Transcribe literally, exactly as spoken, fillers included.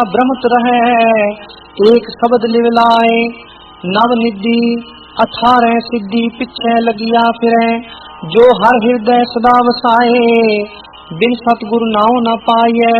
ब्रह्मत रहे एक शब्द लिवलाए नव निधि अठारह सिद्धि पिछे लगिया फिरे जो हर हृदय सदा वसाए बिन सतगुरु नाव न पाए